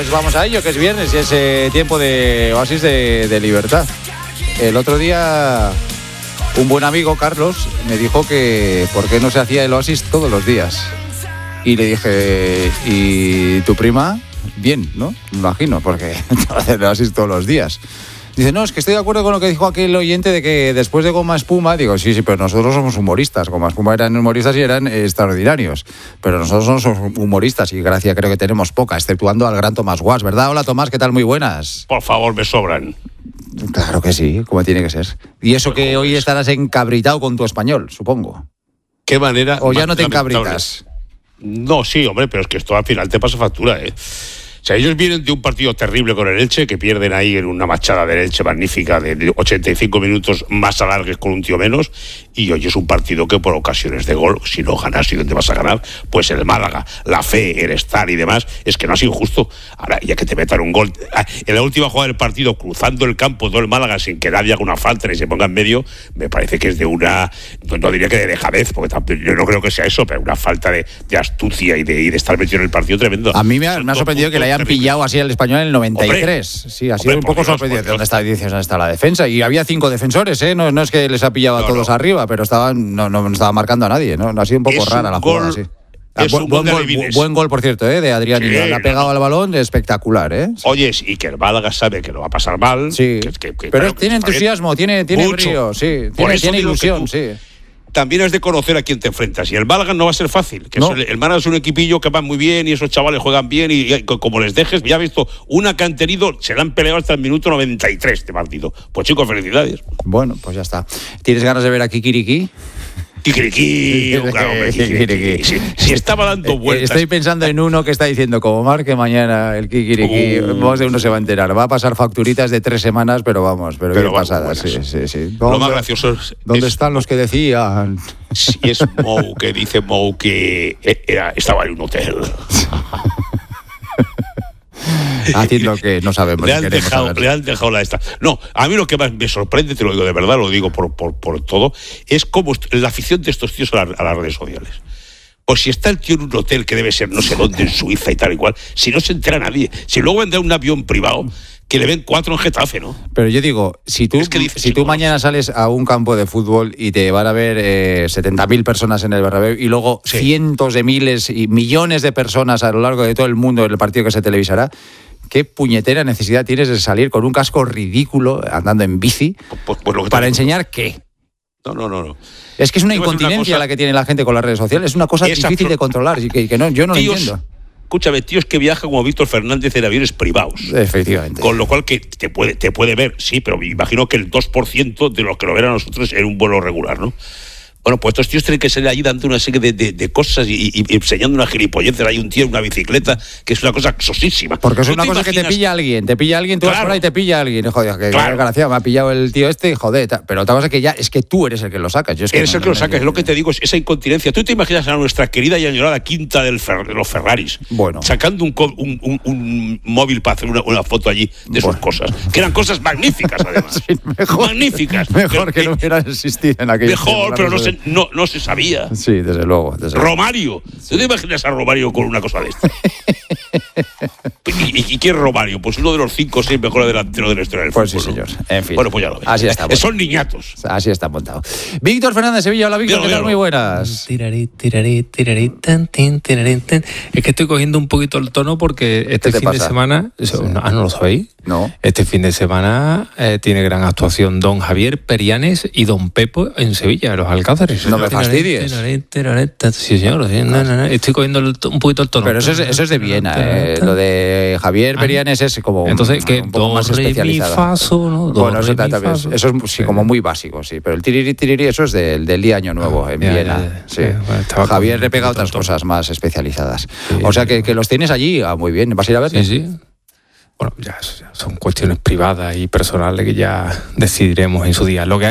pues vamos a ello, que es viernes y es tiempo de oasis de libertad. El otro día un buen amigo, Carlos, me dijo que por qué no se hacía el oasis todos los días. Y le dije, ¿y tu prima? Bien, ¿no? Me imagino, porque hace el oasis todos los días. Dice, no, es que estoy de acuerdo con lo que dijo aquel oyente de que después de Goma Espuma, digo, sí, pero nosotros somos humoristas. Goma Espuma eran humoristas y eran extraordinarios. Pero nosotros somos humoristas y gracia creo que tenemos poca, exceptuando al gran Tomás Guas, ¿verdad? Hola, Tomás, ¿qué tal? Muy buenas. Por favor, me sobran. Claro que sí, como tiene que ser. Y eso que hoy estarás encabritado con tu español, supongo. ¿Qué manera? ¿O ya no te encabritas? No, sí, hombre, pero es que esto al final te pasa factura, ¿eh? O sea, ellos vienen de un partido terrible con el Elche, que pierden ahí en una machada del Elche magnífica de 85 minutos más alargues con un tío menos, y hoy es un partido que por ocasiones de gol, si no ganas y dónde vas a ganar, pues el Málaga, la fe, el estar y demás, es que no ha sido justo. Ahora, ya que te metan un gol en la última jugada del partido, cruzando el campo todo el Málaga sin que nadie haga una falta ni se ponga en medio, me parece que es de una, no diría que de dejadez, porque yo no creo que sea eso, pero una falta de astucia y de estar metido en el partido tremendo. A mí me ha sorprendido que le hayan pillado así al Español en el 93. Hombre, sí, ha sido un poco sorprendente. ¿Dónde está la defensa? Y había 5 defensores, ¿eh? No es que les ha pillado a todos arriba, pero no estaba marcando a nadie, ¿no? Ha sido un poco rara la jugada, sí. Buen gol, por cierto, de Adrián. Sí, le ha pegado al balón, espectacular, ¿eh? Oye, y que el Málaga sabe que lo va a pasar mal. Sí, pero tiene entusiasmo, tiene brío, sí, tiene ilusión, sí. También has de conocer a quién te enfrentas. Y el Málaga no va a ser fácil. Que no. El Málaga es un equipillo que va muy bien y esos chavales juegan bien y como les dejes, ya has visto, una que han tenido, se la han peleado hasta el minuto 93 de partido. Pues chicos, felicidades. Bueno, pues ya está. ¿Tienes ganas de ver a Kikiriki? Kikiriki, claro, hombre, Kikiriki. Si estaba dando vueltas. Estoy pensando en uno que está diciendo, como marque mañana el Kikiriki, más de uno se va a enterar. Va a pasar facturitas de 3 semanas, pero qué pasada. Sí. Lo más gracioso es... ¿Dónde están los que decían? Si es Mou, que dice Mou que estaba en un hotel. Haciendo que no sabemos. Le han dejado la esta. No, a mí lo que más me sorprende, te lo digo de verdad, lo digo por todo, es cómo la afición de estos tíos a las redes sociales. Pues si está el tío en un hotel que debe ser no sé dónde, en Suiza y tal y cual, si no se entera nadie, si luego vendrá un avión privado, que le ven 4 en Getafe, ¿no? Pero yo digo, si tú mañana sales a un campo de fútbol y te van a ver 70.000 personas en el Bernabéu y luego cientos de miles y millones de personas a lo largo de todo el mundo en el partido que se televisará, ¿qué puñetera necesidad tienes de salir con un casco ridículo andando en bici para enseñar qué? No. Es que es una incontinencia la que tiene la gente con las redes sociales. Es una cosa difícil de controlar y que yo no lo entiendo. Escúchame, tíos que viajan como Víctor Fernández en aviones privados. Efectivamente. Con lo cual que te puede ver, sí, pero me imagino que el 2% de los que lo ven a nosotros en un vuelo regular, ¿no? Bueno, pues estos tíos tienen que salir allí dando una serie de cosas y enseñando una gilipollez. Hay un tío en una bicicleta que es una cosa sosísima. Porque es una cosa que te pilla alguien, tú vas por ahí y te pilla alguien. Joder, que desgraciado, me ha pillado el tío este, joder. Pero otra cosa es que tú eres el que lo sacas. Eres el que lo sacas, es lo que te digo, es esa incontinencia. ¿Tú te imaginas a nuestra querida y añorada quinta de los Ferraris sacando un móvil para hacer una foto allí de sus cosas? Que eran cosas magníficas, además. Sí, magníficas. Mejor que no hubieran existido en aquel Mejor, pero no se sabía. Sí, desde luego. Romario. ¿Tú te imaginas a Romario con una cosa de esta? ¿Y quién es Romario? Pues uno de los 5 o 6 mejores delanteros de la historia del fútbol. Pues sí, señor. En fin. Bueno, pues ya lo ves. Así está. Son niñatos. Así está montado. Víctor Fernández, Sevilla. Hola, Víctor. ¿Qué tal? Muy buenas. Es que estoy cogiendo un poquito el tono porque este fin de semana... ¿No lo sabéis? No. Este fin de semana tiene gran actuación don Javier Perianes y don Pepo en Sevilla, los Alcázares. No me fastidies. Sí, señor. No. Estoy cogiendo un poquito el tono. Pero eso es de Viena. Lo de Javier Perianes es como entonces, un poco más especializado. Bueno, eso es sí, como muy básico, sí. Pero el tiriri, eso es del día Año Nuevo en Viena. Sí. Javier le pega otras cosas más especializadas. O sea que los tienes allí. Muy bien. ¿Vas a ir a verle? Sí. Bueno, ya son cuestiones privadas y personales que ya decidiremos en su día. Lo que